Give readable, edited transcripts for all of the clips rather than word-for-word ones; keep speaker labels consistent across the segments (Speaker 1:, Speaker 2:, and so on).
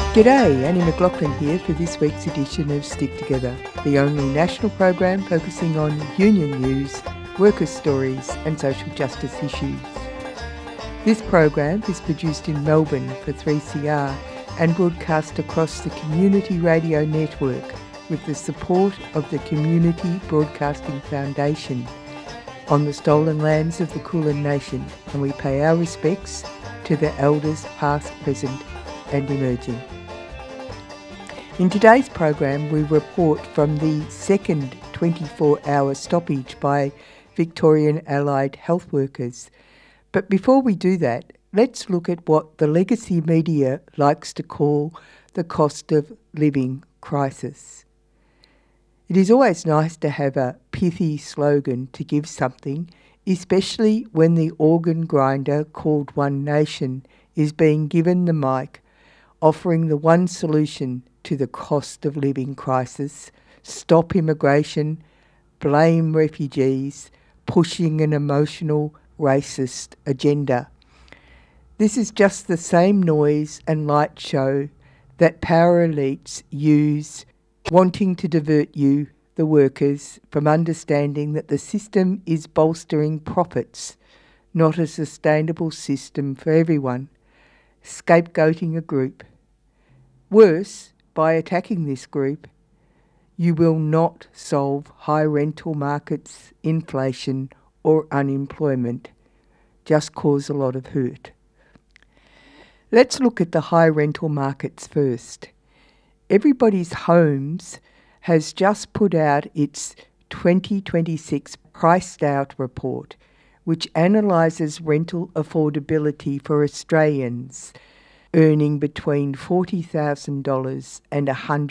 Speaker 1: G'day, Annie McLaughlin here for this week's edition of Stick Together, the only national program focusing on union news, workers' stories and social justice issues. This program is produced in Melbourne for 3CR and broadcast across the Community Radio Network with the support of the Community Broadcasting Foundation on the stolen lands of the Kulin Nation, and we pay our respects to the elders past, present and emerging. In today's program, we report from the second 24-hour stoppage by Victorian Allied Health Workers. But before we do that, let's look at what the legacy media likes to call the cost of living crisis. It is always nice to have a pithy slogan to give something, especially when the organ grinder called One Nation is being given the mic, offering the one solution to the cost of living crisis: stop immigration, blame refugees, pushing an emotional racist agenda. This is just the same noise and light show that power elites use, wanting to divert you, the workers, from understanding that the system is bolstering profits, not a sustainable system for everyone, scapegoating a group. Worse, by attacking this group, you will not solve high rental markets, inflation or unemployment, just cause a lot of hurt. Let's look at the high rental markets first. Everybody's Homes has just put out its 2026 Priced Out report, which analyses rental affordability for Australians earning between $40,000 and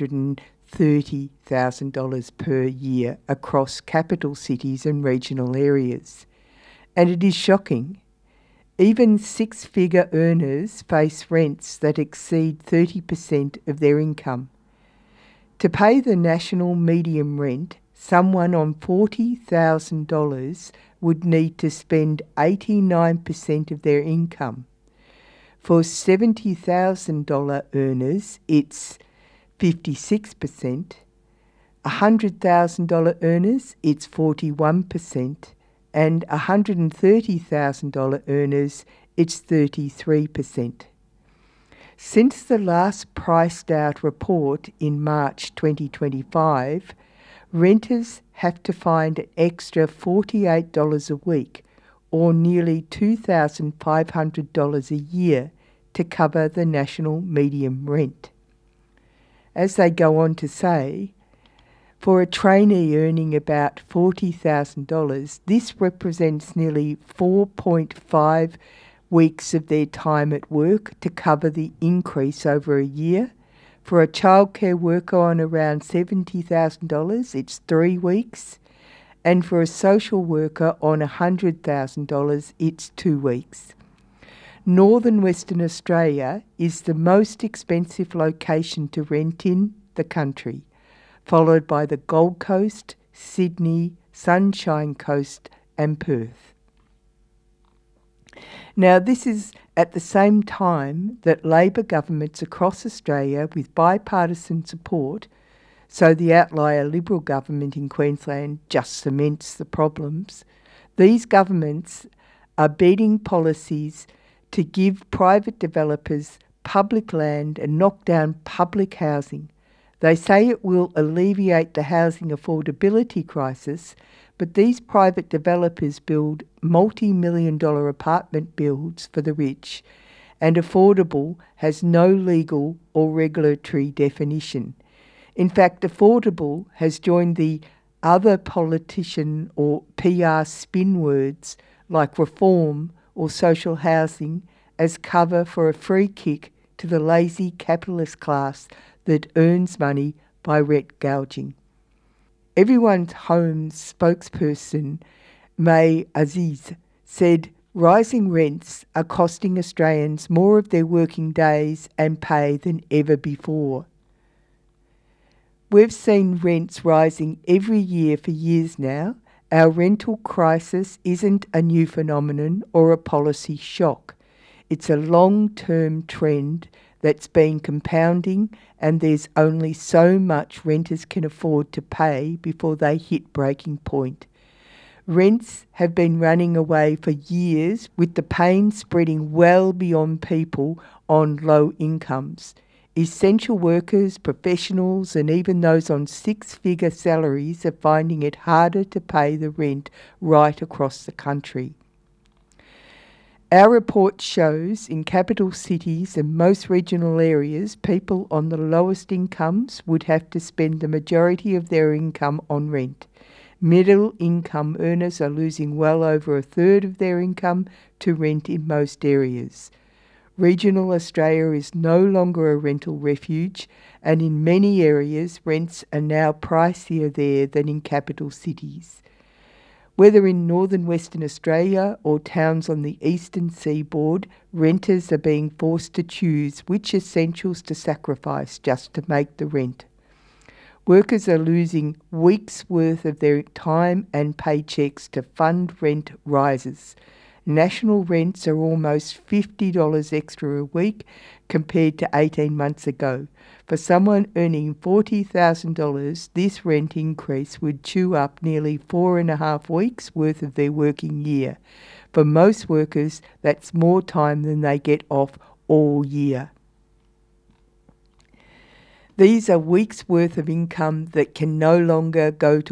Speaker 1: $130,000 per year across capital cities and regional areas. And it is shocking. Even six-figure earners face rents that exceed 30% of their income. To pay the national medium rent, someone on $40,000 would need to spend 89% of their income. For $70,000 earners, it's 56%. $100,000 earners, it's 41%. And $130,000 earners, it's 33%. Since the last priced out report in March 2025, renters have to find an extra $48 a week, or nearly $2,500 a year, to cover the national medium rent. As they go on to say, for a trainee earning about $40,000, this represents nearly 4.5 weeks of their time at work to cover the increase over a year. For a childcare worker on around $70,000, it's 3 weeks. And for a social worker on $100,000, it's 2 weeks. Northern Western Australia is the most expensive location to rent in the country, followed by the Gold Coast, Sydney, Sunshine Coast and Perth. Now, this is at the same time that Labor governments across Australia, with bipartisan support, so the outlier Liberal government in Queensland just cements the problems, these governments are bedding policies to give private developers public land and knock down public housing. They say it will alleviate the housing affordability crisis, but these private developers build multi-million-dollar apartment builds for the rich, and affordable has no legal or regulatory definition. In fact, affordable has joined the other politician or PR spin words like reform or social housing as cover for a free kick to the lazy capitalist class that earns money by rent gouging. Everyone's Homes spokesperson, May Aziz, said rising rents are costing Australians more of their working days and pay than ever before. We've seen rents rising every year for years now. Our rental crisis isn't a new phenomenon or a policy shock. It's a long-term trend that's been compounding, and there's only so much renters can afford to pay before they hit breaking point. Rents have been running away for years, with the pain spreading well beyond people on low incomes. Essential workers, professionals, and even those on six-figure salaries are finding it harder to pay the rent right across the country. Our report shows in capital cities and most regional areas, people on the lowest incomes would have to spend the majority of their income on rent. Middle income earners are losing well over a third of their income to rent in most areas. Regional Australia is no longer a rental refuge, and in many areas rents are now pricier there than in capital cities. Whether in northern Western Australia or towns on the eastern seaboard, renters are being forced to choose which essentials to sacrifice just to make the rent. Workers are losing weeks' worth of their time and paychecks to fund rent rises. National rents are almost $50 extra a week compared to 18 months ago. For someone earning $40,000, this rent increase would chew up nearly 4.5 weeks' worth of their working year. For most workers, that's more time than they get off all year. These are weeks' worth of income that can no longer go to